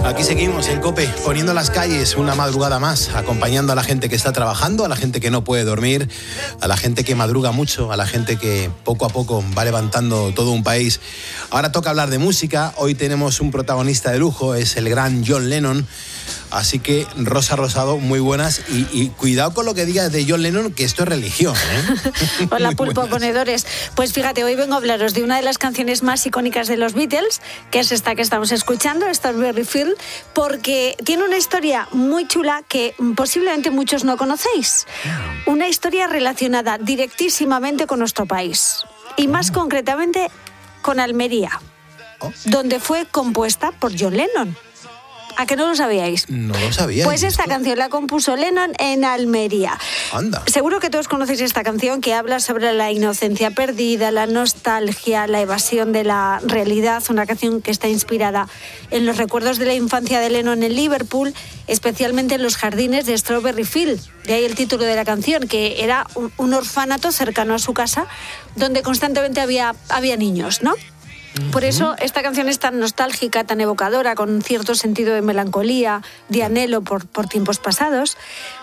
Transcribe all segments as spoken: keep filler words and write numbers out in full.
Aquí seguimos en COPE, poniendo las calles una madrugada más, acompañando a la gente que está trabajando, a la gente que no puede dormir, a la gente que madruga mucho, a la gente que poco a poco va levantando todo un país. Ahora toca hablar de música. Hoy tenemos un protagonista de lujo, es el gran John Lennon. Así que, Rosa Rosado, muy buenas. Y, y cuidado con lo que digas de John Lennon, que esto es religión, ¿eh? Hola, pulpo ponedores. Pues fíjate, hoy vengo a hablaros de una de las canciones más icónicas de los Beatles, que es esta que estamos escuchando, Strawberry Fields, porque tiene una historia muy chula que posiblemente muchos no conocéis. Una historia relacionada directísimamente con nuestro país. Y más concretamente con Almería, donde fue compuesta por John Lennon. ¿A que no lo sabíais? No lo sabía. Pues esta canción la compuso Lennon en Almería. Anda. Seguro que todos conocéis esta canción, que habla sobre la inocencia perdida, la nostalgia, la evasión de la realidad. Una canción que está inspirada en los recuerdos de la infancia de Lennon en Liverpool, especialmente en los jardines de Strawberry Fields. De ahí el título de la canción, que era un, un orfanato cercano a su casa, donde constantemente había, había niños, ¿no? Por eso esta canción es tan nostálgica, tan evocadora, con un cierto sentido de melancolía, de anhelo por, por tiempos pasados.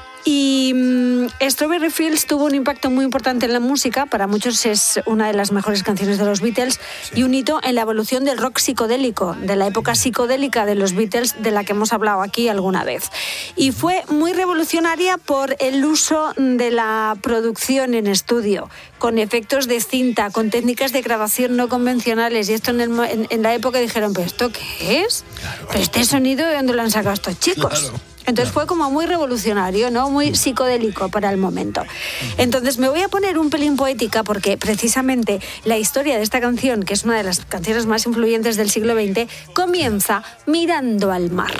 Y um, Strawberry Fields tuvo un impacto muy importante en la música. Para muchos es una de las mejores canciones de los Beatles, sí. Y un hito en la evolución del rock psicodélico, de la época psicodélica de los Beatles, de la que hemos hablado aquí alguna vez. Y fue muy revolucionaria por el uso de la producción en estudio, con efectos de cinta, con técnicas de grabación no convencionales. Y esto en, el, en, en la época dijeron, ¿pero esto qué es? Claro. ¿Pero este sonido de dónde lo han sacado estos chicos? Claro. Entonces fue como muy revolucionario, ¿no? Muy psicodélico para el momento. Entonces me voy a poner un pelín poética porque precisamente la historia de esta canción, que es una de las canciones más influyentes del siglo veinte, comienza mirando al mar.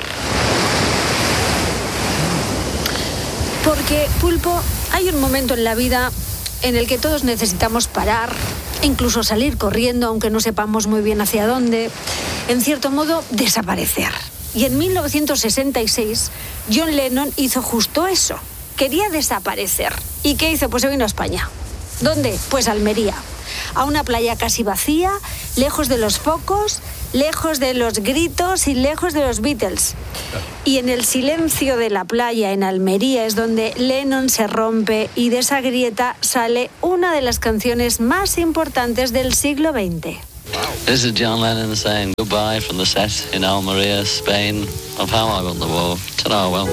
Porque, pulpo, hay un momento en la vida en el que todos necesitamos parar, incluso salir corriendo, aunque no sepamos muy bien hacia dónde, en cierto modo desaparecer. Y en mil novecientos sesenta y seis, John Lennon hizo justo eso. Quería desaparecer. ¿Y qué hizo? Pues se vino a España. ¿Dónde? Pues a Almería. A una playa casi vacía, lejos de los focos, lejos de los gritos y lejos de los Beatles. Y en el silencio de la playa en Almería es donde Lennon se rompe y de esa grieta sale una de las canciones más importantes del siglo veinte. This is John Lennon saying goodbye from the set in Almería, Spain, of How I Won the War. Ta-da, well.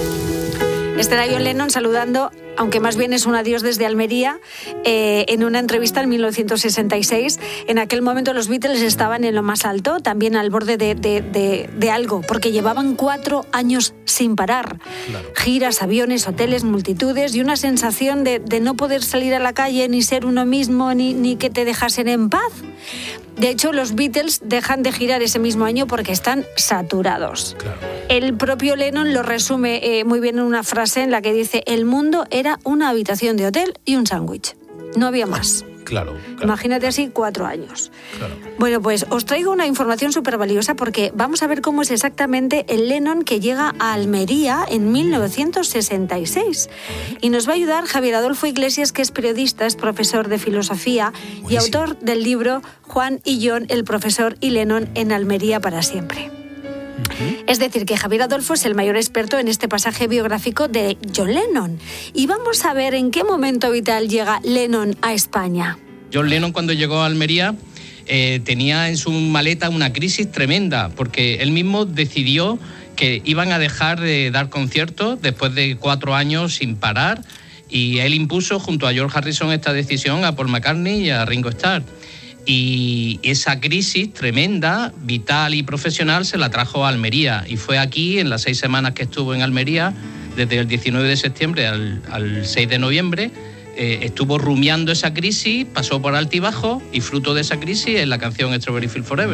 Este era John Lennon saludando, aunque más bien es un adiós desde Almería, eh, en una entrevista en mil novecientos sesenta y seis. En aquel momento los Beatles estaban en lo más alto, también al borde de, de, de, de algo, porque llevaban cuatro años sin parar. Claro. Giras, aviones, hoteles, multitudes y una sensación de, de no poder salir a la calle, ni ser uno mismo, ni, ni que te dejasen en paz. De hecho, los Beatles dejan de girar ese mismo año porque están saturados. Claro. El propio Lennon lo resume eh, muy bien en una frase en la que dice: el mundo era una habitación de hotel y un sándwich. No había más. Claro, claro. Imagínate así cuatro años. Claro. Bueno, pues os traigo una información súper valiosa porque vamos a ver cómo es exactamente el Lennon que llega a Almería en mil novecientos sesenta y seis. Y nos va a ayudar Javier Adolfo Iglesias, que es periodista, es profesor de filosofía. Buenísimo. Y autor del libro Juan y John, el profesor y Lennon en Almería para siempre. Uh-huh. Es decir, que Javier Adolfo es el mayor experto en este pasaje biográfico de John Lennon. Y vamos a ver en qué momento vital llega Lennon a España. John Lennon, cuando llegó a Almería, eh, tenía en su maleta una crisis tremenda, porque él mismo decidió que iban a dejar de dar conciertos después de cuatro años sin parar, y él impuso junto a George Harrison esta decisión a Paul McCartney y a Ringo Starr. Y esa crisis tremenda, vital y profesional, se la trajo a Almería. Y fue aquí, en las seis semanas que estuvo en Almería, desde el diecinueve de septiembre al, al seis de noviembre, eh, estuvo rumiando esa crisis, pasó por altibajo, y fruto de esa crisis es la canción Strawberry Fields Forever.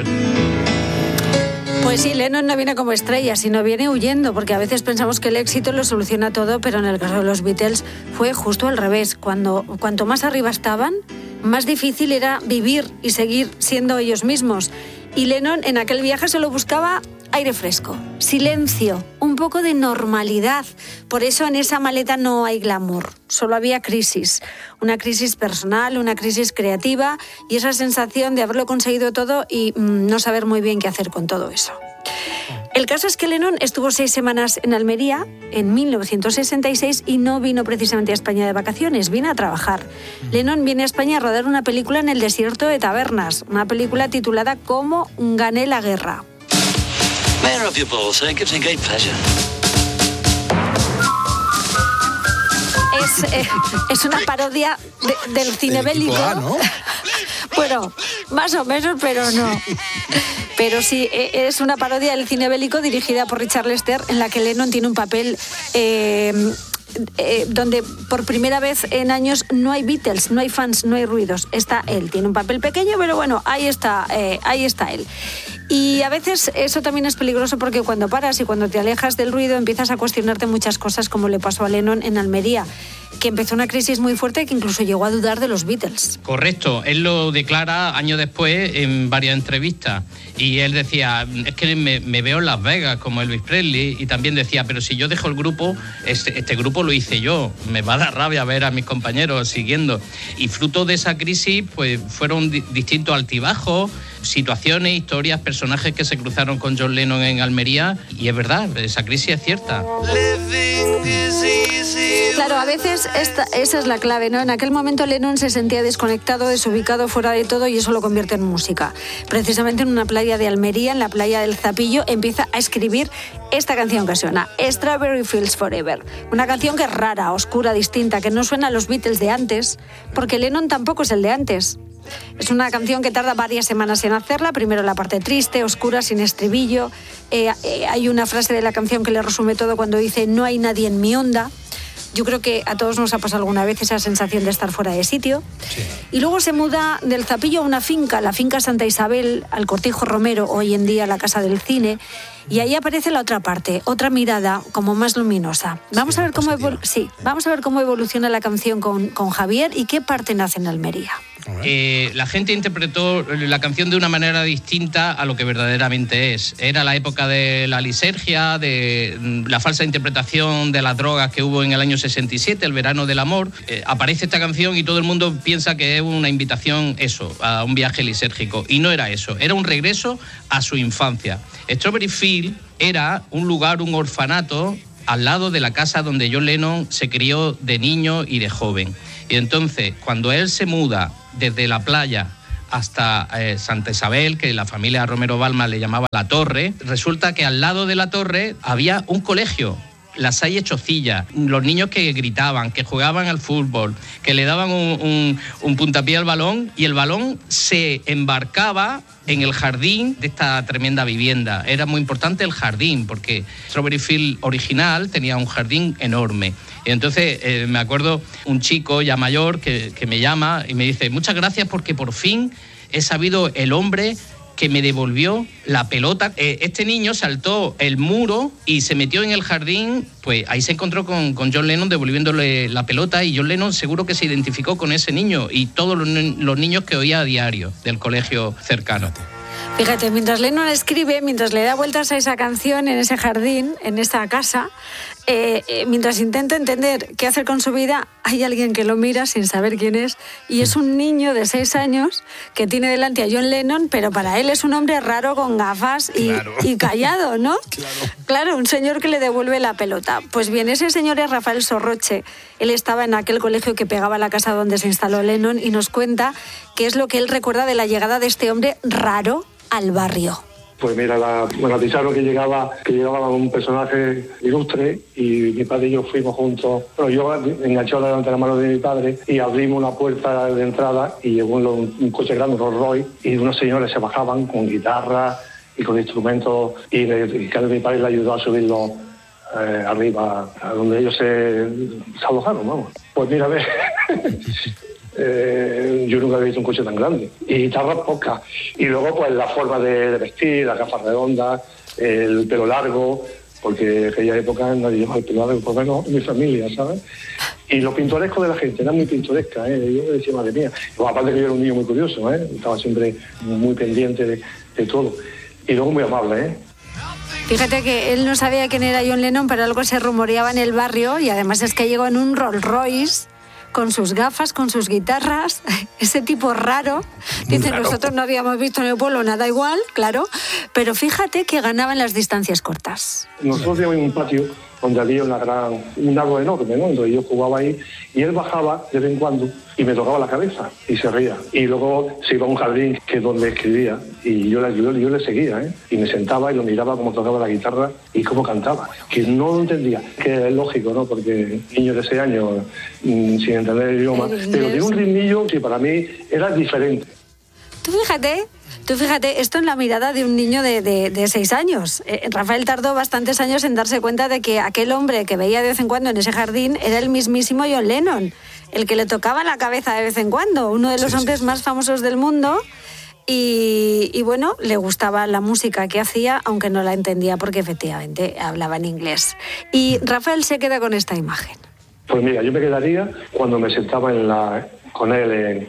Pues sí, Lennon no viene como estrella, sino viene huyendo, porque a veces pensamos que el éxito lo soluciona todo, pero en el caso de los Beatles fue justo al revés. Cuando, cuanto más arriba estaban, más difícil era vivir y seguir siendo ellos mismos. Y Lennon en aquel viaje solo buscaba aire fresco, silencio, un poco de normalidad. Por eso en esa maleta no hay glamour, solo había crisis. Una crisis personal, una crisis creativa y esa sensación de haberlo conseguido todo y mmm, no saber muy bien qué hacer con todo eso. El caso es que Lennon estuvo seis semanas en Almería en mil novecientos sesenta y seis y no vino precisamente a España de vacaciones, vino a trabajar. Lennon viene a España a rodar una película en el desierto de Tabernas, una película titulada Cómo gané la guerra. Mayor of your balls, sir. It gives me great pleasure. Es, eh, es una parodia de, del cine bélico. A, ¿no? Bueno, más o menos, pero no. Pero sí, es una parodia del cine bélico dirigida por Richard Lester, en la que Lennon tiene un papel eh, eh, donde por primera vez en años no hay Beatles, no hay fans, no hay ruidos. Está él. Tiene un papel pequeño, pero bueno, ahí está, eh, ahí está él. Y a veces eso también es peligroso porque cuando paras y cuando te alejas del ruido empiezas a cuestionarte muchas cosas, como le pasó a Lennon en Almería, que empezó una crisis muy fuerte que incluso llegó a dudar de los Beatles. Correcto, él lo declara años después en varias entrevistas y él decía, es que me, me veo en Las Vegas como Elvis Presley, y también decía, pero si yo dejo el grupo, este, este grupo lo hice yo, me va a dar rabia ver a mis compañeros siguiendo. Y fruto de esa crisis pues fueron di- distintos altibajos, situaciones, historias, personajes que se cruzaron con John Lennon en Almería, y es verdad, esa crisis es cierta. Claro, a veces esta, esa es la clave, ¿no? En aquel momento Lennon se sentía desconectado, desubicado, fuera de todo, y eso lo convierte en música. Precisamente en una playa de Almería, en la playa del Zapillo, empieza a escribir esta canción que suena, Strawberry Fields Forever. Una canción que es rara, oscura, distinta, que no suena a los Beatles de antes, porque Lennon tampoco es el de antes. Es una canción que tarda varias semanas en hacerla. Primero la parte triste, oscura, sin estribillo. Eh, eh, hay una frase de la canción que le resume todo cuando dice no hay nadie en mi onda. Yo creo que a todos nos ha pasado alguna vez esa sensación de estar fuera de sitio. Sí. Y luego se muda del Zapillo a una finca, la finca Santa Isabel, al Cortijo Romero, hoy en día la Casa del Cine. Y ahí aparece la otra parte, otra mirada como más luminosa. Vamos, sí, a, ver cómo evol- sí, vamos a ver cómo evoluciona la canción con, con Javier y qué parte nace en Almería. Eh, la gente interpretó la canción de una manera distinta a lo que verdaderamente es. Era la época de la lisergia, de la falsa interpretación de las drogas que hubo en el año sesenta y siete, el verano del amor. Eh, aparece esta canción y todo el mundo piensa que es una invitación, eso, a un viaje lisérgico. Y no era eso, era un regreso a su infancia. Strawberry Field era un lugar, un orfanato, al lado de la casa donde John Lennon se crió de niño y de joven. Y entonces, cuando él se muda desde la playa hasta eh, Santa Isabel, que la familia Romero Balma le llamaba La Torre, resulta que al lado de la torre había un colegio, La Salle Chocilla, los niños que gritaban, que jugaban al fútbol, que le daban un, un, un puntapié al balón, y el balón se embarcaba en el jardín de esta tremenda vivienda. Era muy importante el jardín, porque Strawberry Field original tenía un jardín enorme. Y entonces eh, me acuerdo un chico ya mayor que, que me llama y me dice, muchas gracias porque por fin he sabido el hombre que me devolvió la pelota. Eh, este niño saltó el muro y se metió en el jardín, pues ahí se encontró con, con John Lennon devolviéndole la pelota, y John Lennon seguro que se identificó con ese niño y todos los, los niños que oía a diario del colegio cercano. Fíjate, mientras Lennon escribe, mientras le da vueltas a esa canción en ese jardín, en esa casa, eh, eh, mientras intenta entender qué hacer con su vida, hay alguien que lo mira sin saber quién es, y es un niño de seis años que tiene delante a John Lennon, pero para él es un hombre raro con gafas y, claro. y callado, ¿no? Claro. Claro, un señor que le devuelve la pelota. Pues bien, ese señor es Rafael Sorroche. Él estaba en aquel colegio que pegaba a la casa donde se instaló Lennon y nos cuenta qué es lo que él recuerda de la llegada de este hombre raro al barrio. Pues mira, la, bueno, avisaron que llegaba, que llegaba un personaje ilustre, y mi padre y yo fuimos juntos. Bueno, yo enganché delante de la mano de mi padre y abrimos una puerta de entrada y llegó un, un coche grande, un Rolls Royce, y unos señores se bajaban con guitarra y con instrumentos, y, y cada mi padre le ayudó a subirlo eh, arriba, a donde ellos se, se alojaron, vamos. Pues mira, a ver... Eh, yo nunca había visto un coche tan grande, y guitarras pocas, y luego pues la forma de, de vestir, las gafas redondas, el pelo largo, porque en aquella época nadie llevaba el pelo largo, por lo menos en mi familia, ¿sabes? Y lo pintoresco de la gente, era muy pintoresca, ¿eh? Yo decía, madre mía, pues, aparte que yo era un niño muy curioso, ¿eh? Estaba siempre muy pendiente de, de todo, y luego muy amable, ¿eh? Fíjate que él no sabía quién era John Lennon, pero algo se rumoreaba en el barrio, y además es que llegó en un Rolls Royce con sus gafas, con sus guitarras, ese tipo raro. Dice, raro. Nosotros no habíamos visto en el pueblo nada igual, claro, pero fíjate que ganaba en las distancias cortas. Nosotros teníamos un patio donde había una gran, un árbol enorme, ¿no? Entonces yo jugaba ahí y él bajaba de vez en cuando y me tocaba la cabeza y se reía. Y luego se iba a un jardín que es donde escribía y yo, yo, yo le seguía, ¿eh? Y me sentaba y lo miraba cómo tocaba la guitarra y cómo cantaba. Que no lo entendía, que es lógico, ¿no? Porque niño de seis años mmm, sin entender el idioma, el pero tiene un ritmillo que para mí era diferente. Tú fíjate, tú fíjate, esto en la mirada de un niño de, de, de seis años. Eh, Rafael tardó bastantes años en darse cuenta de que aquel hombre que veía de vez en cuando en ese jardín era el mismísimo John Lennon, el que le tocaba la cabeza de vez en cuando, uno de los sí, hombres sí, sí. más famosos del mundo. Y, y bueno, le gustaba la música que hacía, aunque no la entendía porque efectivamente hablaba en inglés. Y Rafael se queda con esta imagen. Pues mira, yo me quedaría cuando me sentaba en la... con él en,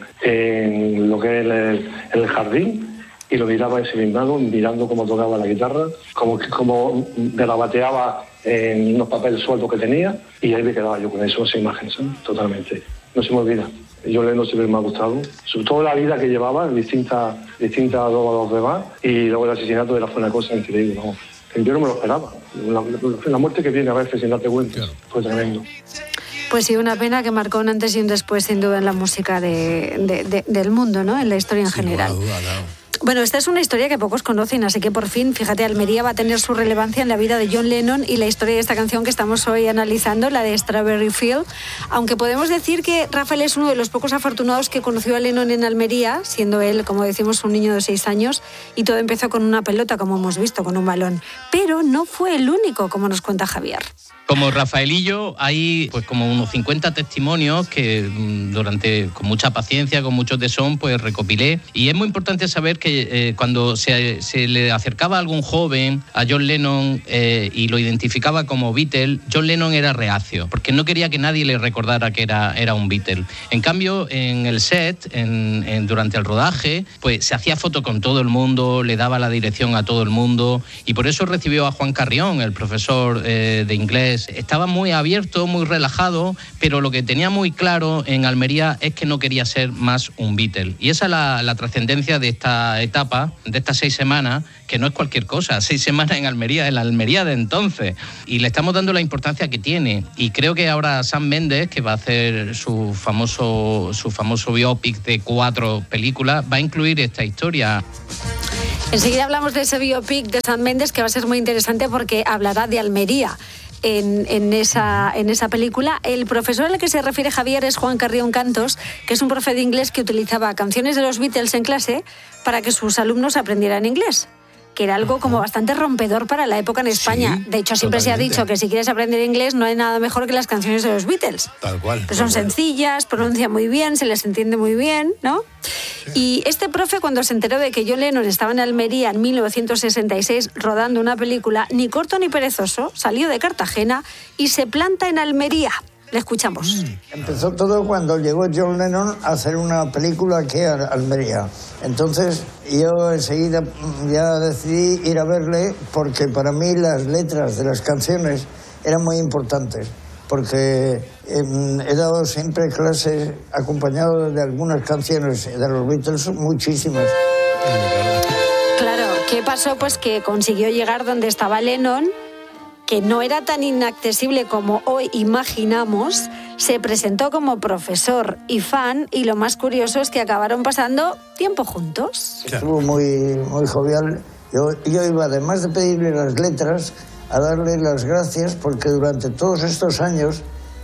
en lo que es el, el jardín y lo miraba ensimismado, mirando cómo tocaba la guitarra, como, como me la bateaba en unos papeles sueltos que tenía y ahí me quedaba yo con eso, esa imagen, ¿sabes? Totalmente. No se me olvida. Yo le no siempre me ha gustado. Sobre todo la vida que llevaba, distinta, distinta a los demás, y luego el asesinato era fue una cosa increíble, ¿no? Yo no me lo esperaba. La, la muerte que viene a veces sin darte cuenta fue tremendo. Pues sí, una pena que marcó un antes y un después, sin duda, en la música de, de, de, del mundo, ¿no? En la historia en general. Sin duda, claro. Bueno, esta es una historia que pocos conocen, así que por fin, fíjate, Almería va a tener su relevancia en la vida de John Lennon y la historia de esta canción que estamos hoy analizando, la de Strawberry Field. Aunque podemos decir que Rafael es uno de los pocos afortunados que conoció a Lennon en Almería, siendo él, como decimos, un niño de seis años, y todo empezó con una pelota, como hemos visto, con un balón. Pero no fue el único, como nos cuenta Javier. Como Rafaelillo, hay pues como unos cincuenta testimonios que durante, con mucha paciencia, con mucho tesón, pues recopilé. Y es muy importante saber que eh, cuando se, se le acercaba a algún joven a John Lennon eh, y lo identificaba como Beatle, John Lennon era reacio, porque no quería que nadie le recordara que era, era un Beatle. En cambio, en el set, en, en, durante el rodaje, pues se hacía foto con todo el mundo, le daba la dirección a todo el mundo, y por eso recibió a Juan Carrión, el profesor eh, de inglés. Estaba muy abierto, muy relajado, pero lo que tenía muy claro en Almería es que no quería ser más un Beatle. Y esa es la, la trascendencia de esta etapa, de estas seis semanas, que no es cualquier cosa, seis semanas en Almería, en la Almería de entonces. Y le estamos dando la importancia que tiene. Y creo que ahora Sam Mendes, que va a hacer su famoso, su famoso biopic de cuatro películas, va a incluir esta historia. Enseguida hablamos de ese biopic de Sam Mendes, que va a ser muy interesante porque hablará de Almería. En, en, esa, en esa película. El profesor al que se refiere Javier es Juan Carrión Cantos, que es un profe de inglés que utilizaba canciones de los Beatles en clase para que sus alumnos aprendieran inglés, que era algo como bastante rompedor para la época en España. Sí, de hecho, siempre totalmente. Se ha dicho que si quieres aprender inglés no hay nada mejor que las canciones de los Beatles. Tal cual. Pero son tal cual. sencillas, pronuncian muy bien, se les entiende muy bien, ¿no? Y este profe, cuando se enteró de que John Lennon estaba en Almería en mil novecientos sesenta y seis rodando una película, ni corto ni perezoso, salió de Cartagena y se planta en Almería. Le escuchamos. Empezó todo cuando llegó John Lennon a hacer una película aquí a Almería. Entonces yo enseguida ya decidí ir a verle porque para mí las letras de las canciones eran muy importantes. Porque eh, he dado siempre clases acompañado de algunas canciones de los Beatles, muchísimas. Claro, ¿qué pasó? Pues que consiguió llegar donde estaba Lennon, que no era tan inaccesible como hoy imaginamos, se presentó como profesor y fan, y lo más curioso es que acabaron pasando tiempo juntos. Estuvo muy, muy jovial. Yo, yo iba, además de pedirle las letras, a darle las gracias porque durante todos estos años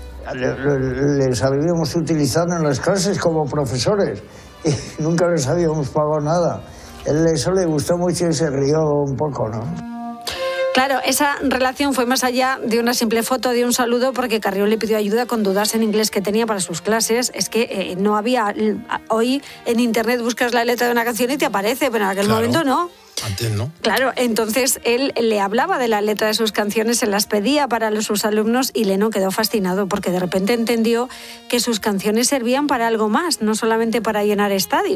les habíamos utilizado en las clases como profesores y nunca les habíamos pagado nada. Él eso le gustó mucho y se rió un poco, ¿no? Claro, esa relación fue más allá de una simple foto, de un saludo, porque Carrión le pidió ayuda con dudas en inglés que tenía para sus clases. Es que eh, no había... Hoy en internet buscas la letra de una canción y te aparece, pero en aquel claro. momento no. Antes no. Claro, entonces él le hablaba de la letra de sus canciones, se las pedía para los, sus alumnos, y Lennon quedó fascinado porque de repente entendió que sus canciones servían para algo más, no solamente para llenar estadios.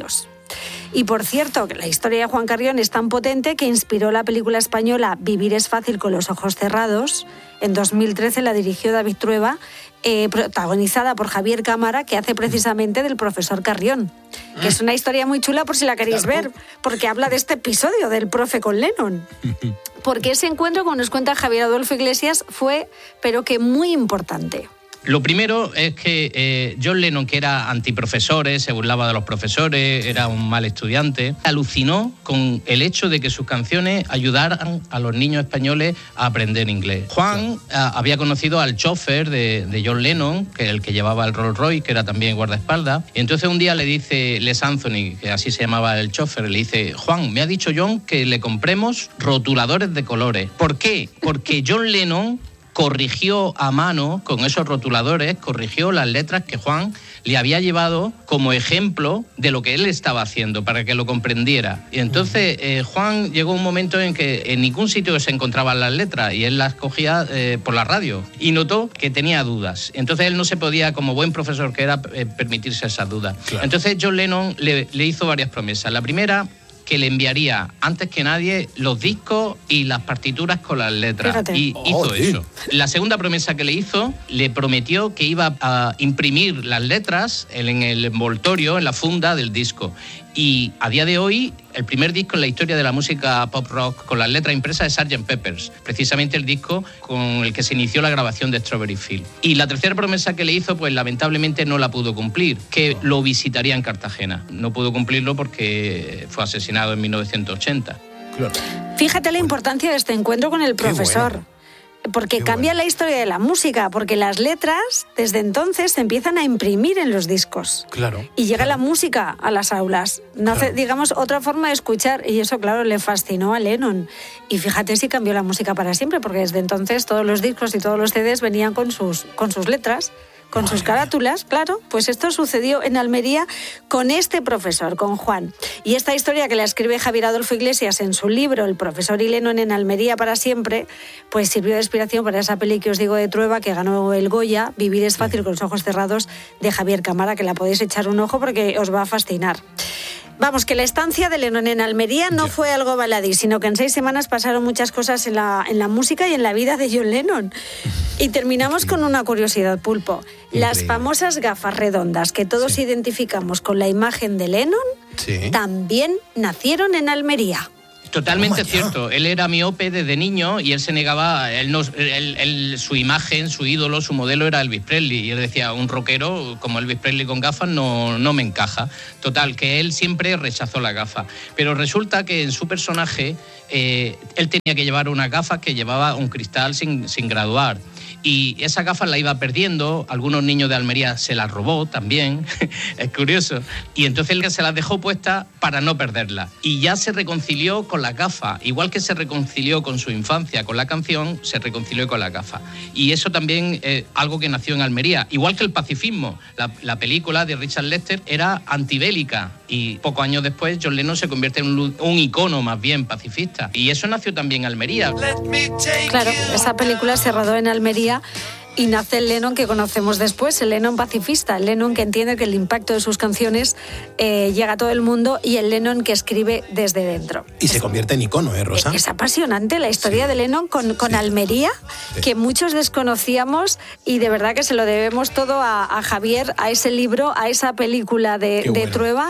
Y por cierto, la historia de Juan Carrión es tan potente que inspiró la película española Vivir es fácil con los ojos cerrados. En dos mil trece la dirigió David Trueba, eh, protagonizada por Javier Cámara, que hace precisamente del profesor Carrión. Que es una historia muy chula por si la queréis ver, porque habla de este episodio del profe con Lennon. Porque ese encuentro, como nos cuenta Javier Adolfo Iglesias, fue, pero que muy importante. Lo primero es que eh, John Lennon, que era antiprofesores, se burlaba de los profesores, era un mal estudiante, alucinó con el hecho de que sus canciones ayudaran a los niños españoles a aprender inglés. Juan a, había conocido al chofer de, de John Lennon, que era el que llevaba el Rolls Royce, que era también guardaespaldas, y entonces un día le dice Les Anthony, que así se llamaba el chofer, le dice: Juan, me ha dicho John que le compremos rotuladores de colores. ¿Por qué? Porque John Lennon corrigió a mano, con esos rotuladores, corrigió las letras que Juan le había llevado como ejemplo de lo que él estaba haciendo, para que lo comprendiera. Y entonces eh, Juan llegó un momento en que en ningún sitio se encontraban las letras y él las cogía eh, por la radio y notó que tenía dudas. Entonces él no se podía, como buen profesor que era, eh, permitirse esas dudas. Claro. Entonces John Lennon le, le hizo varias promesas. La primera, que le enviaría antes que nadie los discos y las partituras con las letras. Fíjate. Y hizo oh, eso. La segunda promesa que le hizo, le prometió que iba a imprimir las letras en el envoltorio, en la funda del disco. Y a día de hoy, el primer disco en la historia de la música pop rock con las letras impresas es sergeant Pepper's, precisamente el disco con el que se inició la grabación de Strawberry Fields. Y la tercera promesa que le hizo, pues lamentablemente no la pudo cumplir, que lo visitaría en Cartagena. No pudo cumplirlo porque fue asesinado en mil novecientos ochenta. Claro. Fíjate la importancia de este encuentro con el profesor. Qué bueno. Porque Qué cambia bueno. la historia de la música, porque las letras desde entonces se empiezan a imprimir en los discos. Claro. Y llega claro. la música a las aulas. Nace, claro. digamos, otra forma de escuchar, y eso, claro, le fascinó a Lennon. Y fíjate si cambió la música para siempre, porque desde entonces todos los discos y todos los C Ds venían con sus, con sus letras, con Madre sus carátulas, mía. Claro. Pues esto sucedió en Almería con este profesor, con Juan. Y esta historia que la escribe Javier Adolfo Iglesias en su libro El profesor y Lennon en Almería para siempre, pues sirvió de inspiración para esa peli que os digo de Trueba, que ganó el Goya, Vivir es fácil con los ojos cerrados, de Javier Cámara, que la podéis echar un ojo porque os va a fascinar. Vamos, que la estancia de Lennon en Almería no ya. fue algo baladí, sino que en seis semanas pasaron muchas cosas en la, en la música y en la vida de John Lennon. Y terminamos con una curiosidad, Pulpo. Increíble. Las famosas gafas redondas que todos sí. identificamos con la imagen de Lennon, sí. también nacieron en Almería. Totalmente cierto. Él era miope desde niño y él se negaba, él no, él, él, su imagen, su ídolo, su modelo era Elvis Presley. Y él decía, un rockero como Elvis Presley con gafas no, no me encaja. Total, que él siempre rechazó la gafa. Pero resulta que en su personaje, eh, él tenía que llevar unas gafas que llevaba un cristal sin, sin graduar. Y esas gafas las iba perdiendo, algunos niños de Almería se las robó también, es curioso. Y entonces él se las dejó puestas para no perderlas. Y ya se reconcilió con las gafas, igual que se reconcilió con su infancia, con la canción, se reconcilió con las gafas. Y eso también es algo que nació en Almería, igual que el pacifismo. La, la película de Richard Lester era antibélica y pocos años después John Lennon se convierte en un, un icono más bien pacifista. Y eso nació también en Almería. Claro, esa película se rodó en Almería y nace el Lennon que conocemos después, el Lennon pacifista, el Lennon que entiende que el impacto de sus canciones eh, llega a todo el mundo y el Lennon que escribe desde dentro. Y es, se convierte en icono, ¿eh, Rosa? Es apasionante la historia sí. de Lennon con, con sí. Almería, sí. que muchos desconocíamos y de verdad que se lo debemos todo a, a Javier, a ese libro, a esa película de, de bueno. Trueba.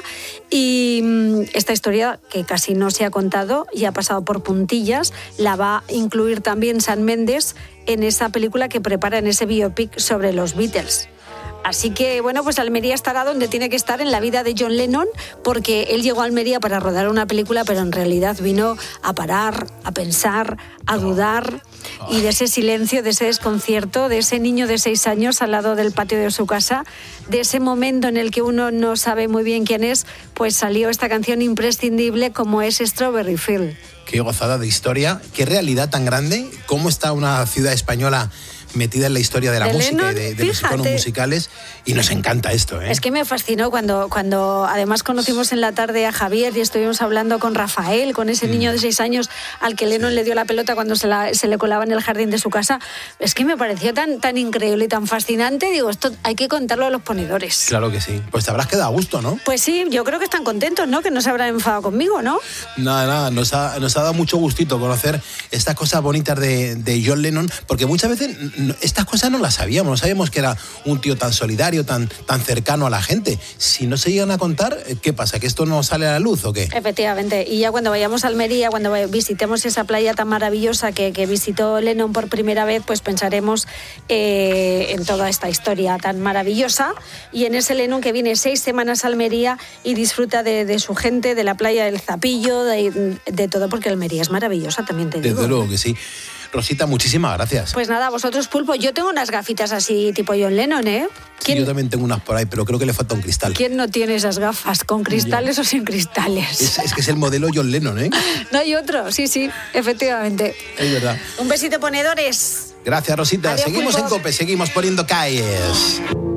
Y mmm, esta historia que casi no se ha contado y ha pasado por puntillas, la va a incluir también San Méndez en esa película que prepara en ese biopic sobre los Beatles. Así que, bueno, pues Almería estará donde tiene que estar en la vida de John Lennon, porque él llegó a Almería para rodar una película, pero en realidad vino a parar, a pensar, a dudar, y de ese silencio, de ese desconcierto, de ese niño de seis años al lado del patio de su casa, de ese momento en el que uno no sabe muy bien quién es, pues salió esta canción imprescindible como es Strawberry Fields. Qué gozada de historia, qué realidad tan grande, cómo está una ciudad española metida en la historia de la ¿De música Lennon? y de, de los Fíjate. iconos musicales, y nos encanta esto, ¿eh? Es que me fascinó cuando, cuando además conocimos en la tarde a Javier y estuvimos hablando con Rafael, con ese niño de seis años al que Lennon le dio la pelota cuando se, la, se le colaba en el jardín de su casa. Es que me pareció tan, tan increíble y tan fascinante. Digo, esto hay que contarlo a los ponedores. Claro que sí. Pues te habrás quedado a gusto, ¿no? Pues sí, yo creo que están contentos, ¿no? Que no se habrán enfadado conmigo, ¿no? Nada, nada, nos ha, nos ha dado mucho gustito conocer estas cosas bonitas de, de John Lennon, porque muchas veces no, estas cosas no las sabíamos, no sabíamos que era un tío tan solidario, tan, tan cercano a la gente. Si no se llegan a contar, ¿qué pasa? ¿Que esto no sale a la luz o qué? Efectivamente, y ya cuando vayamos a Almería, cuando visitemos esa playa tan maravillosa que, que visitó Lennon por primera vez, pues pensaremos eh, en toda esta historia tan maravillosa y en ese Lennon que viene seis semanas a Almería y disfruta de, de su gente, de la playa del Zapillo, de, de todo, porque Almería es maravillosa, también te digo. Desde luego que sí. Rosita, muchísimas gracias. Pues nada, vosotros, Pulpo, yo tengo unas gafitas así tipo John Lennon, ¿eh? Sí, yo también tengo unas por ahí, pero creo que le falta un cristal. ¿Quién no tiene esas gafas? ¿Con cristales yeah. o sin cristales? Es, es que es el modelo John Lennon, ¿eh? No hay otro, sí, sí, efectivamente. Es verdad. Un besito, ponedores. Gracias, Rosita. Adiós, seguimos Pulpo. en COPE, seguimos poniendo calles.